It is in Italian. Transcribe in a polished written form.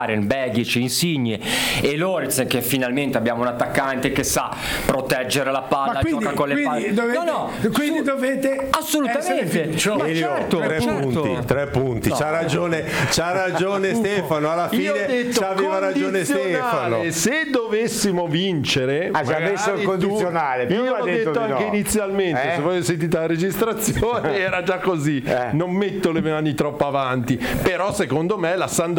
Begic, Insigne e Lorenz, che finalmente abbiamo un attaccante che sa proteggere la palla, gioca con le palle. Quindi dovete assolutamente. Ma certo, tre punti. No. C'ha ragione Stefano, alla fine c'aveva ragione Stefano. Se dovessimo vincere, già messo il condizionale. Io l'ho detto anche inizialmente, se voi sentite la registrazione era già così. Non metto le mani troppo avanti, però secondo me la Sampdoria